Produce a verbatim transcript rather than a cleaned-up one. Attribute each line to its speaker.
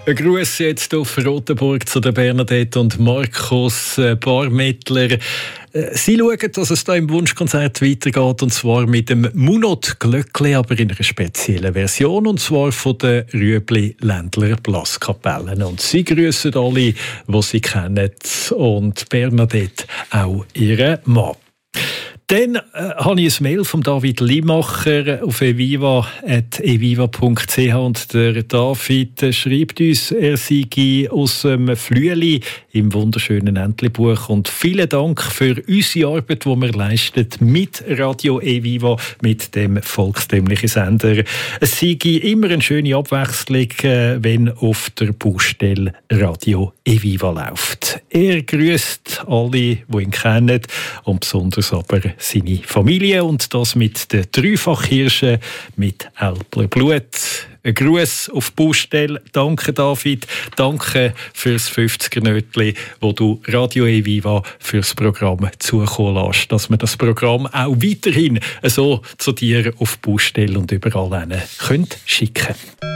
Speaker 1: Ein Gruß jetzt auf Rotenburg zu der Bernadette und Markus Barmettler. Sie schauen, dass es da im Wunschkonzert weitergeht, und zwar mit dem Munot Glöckli, aber in einer speziellen Version, und zwar von den Rüebli-Ländler Blaskapellen. Und Sie grüßen alle, die Sie kennen, und Bernadette auch ihren Mann. Dann äh, habe ich ein Mail von David Limacher auf eviva at eviva punkt c h, und der David äh, schreibt uns, er sei aus dem Flüeli im wunderschönen Entlebuch, und vielen Dank für unsere Arbeit, die wir leisten mit Radio Eviva, mit dem volkstümlichen Sender. Es sei immer eine schöne Abwechslung, äh, wenn auf der Baustelle Radio Eviva läuft. Er grüßt alle, die ihn kennen, und besonders aber seine Familie, und das mit den Dreifachhirschen mit Älpler Blut. Ein Gruß auf die Baustelle. Danke, David. Danke fürs fünfziger-Nötli, wo du Radio Eviva fürs Programm zukommen lässt, dass wir das Programm auch weiterhin so zu dir auf die Baustelle und überall hin können schicken.